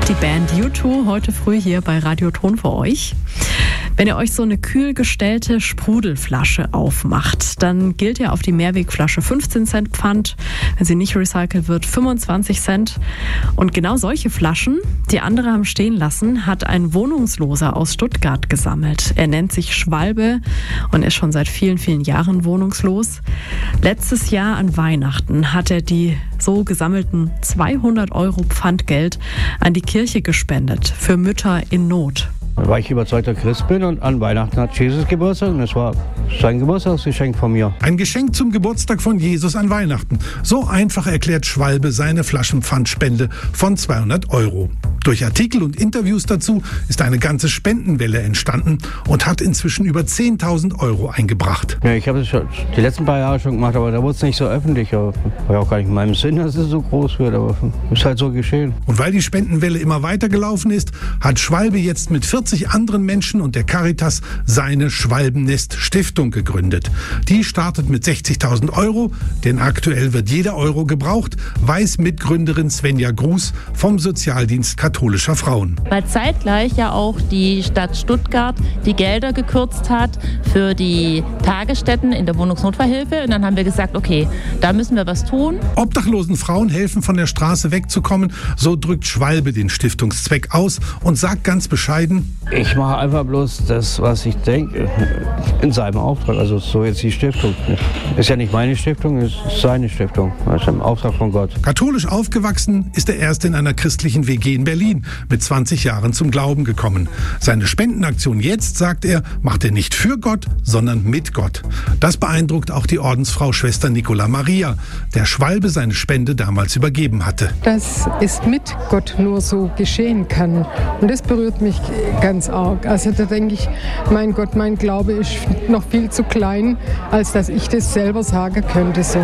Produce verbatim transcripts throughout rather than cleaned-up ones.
Die Band U zwei heute früh hier bei Radioton für euch. Wenn ihr euch so eine kühl gestellte Sprudelflasche aufmacht, dann gilt ja auf die Mehrwegflasche fünfzehn Cent Pfand, wenn sie nicht recycelt wird fünfundzwanzig Cent. Und genau solche Flaschen, die andere haben stehen lassen, hat ein Wohnungsloser aus Stuttgart gesammelt. Er nennt sich Schwalbe und ist schon seit vielen, vielen Jahren wohnungslos. Letztes Jahr an Weihnachten hat er die so gesammelten zweihundert Euro Pfandgeld an die Kirche gespendet für Mütter in Not. Weil ich überzeugter Christ bin und an Weihnachten hat Jesus Geburtstag und das war sein Geburtstagsgeschenk von mir. Ein Geschenk zum Geburtstag von Jesus an Weihnachten. So einfach erklärt Schwalbe seine Flaschenpfandspende von zweihundert Euro. Durch Artikel und Interviews dazu ist eine ganze Spendenwelle entstanden und hat inzwischen über zehntausend Euro eingebracht. Ja, ich habe es schon die letzten paar Jahre schon gemacht, aber da wurde es nicht so öffentlich. Aber war ja auch gar nicht in meinem Sinn, dass es so groß wird, aber ist halt so geschehen. Und weil die Spendenwelle immer weiter gelaufen ist, hat Schwalbe jetzt mit vierzig anderen Menschen und der Caritas seine Schwalbennest-Stiftung gegründet. Die startet mit sechzigtausend Euro, denn aktuell wird jeder Euro gebraucht, weiß Mitgründerin Svenja Gruß vom Sozialdienst katholischer Frauen. Weil zeitgleich ja auch die Stadt Stuttgart die Gelder gekürzt hat für die Tagesstätten in der Wohnungsnotfallhilfe. Und dann haben wir gesagt, okay, da müssen wir was tun. Obdachlosen Frauen helfen, von der Straße wegzukommen. So drückt Schwalbe den Stiftungszweck aus und sagt ganz bescheiden: Ich mache einfach bloß das, was ich denke, in seinem Auftrag. Also so jetzt die Stiftung. Ist ja nicht meine Stiftung, ist seine Stiftung. Das ist im Auftrag von Gott. Katholisch aufgewachsen ist er erst in einer christlichen W G in Berlin mit zwanzig Jahren zum Glauben gekommen. Seine Spendenaktion jetzt, sagt er, macht er nicht für Gott, sondern mit Gott. Das beeindruckt auch die Ordensfrau Schwester Nicola Maria, der Schwalbe seine Spende damals übergeben hatte. Dass es mit Gott nur so geschehen kann. Und das berührt mich ganz arg. Also da denke ich, mein Gott, mein Glaube ist noch viel zu klein, als dass ich das selber sagen könnte so.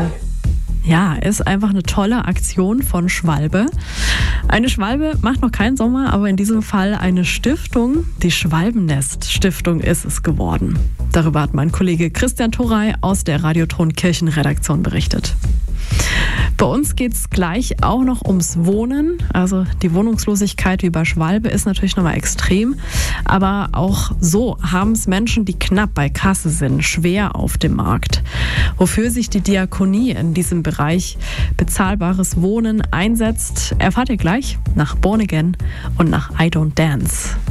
Ja, ist einfach eine tolle Aktion von Schwalbe. Eine Schwalbe macht noch keinen Sommer, aber in diesem Fall eine Stiftung. Die Schwalbennest-Stiftung ist es geworden. Darüber hat mein Kollege Christian Thorey aus der Radioton Kirchenredaktion berichtet. Bei uns geht es gleich auch noch ums Wohnen. Also die Wohnungslosigkeit wie bei Schwalbe ist natürlich nochmal extrem. Aber auch so haben es Menschen, die knapp bei Kasse sind, schwer auf dem Markt. Wofür sich die Diakonie in diesem Bereich bezahlbares Wohnen einsetzt, erfahrt ihr gleich nach Born Again und nach I Don't Dance.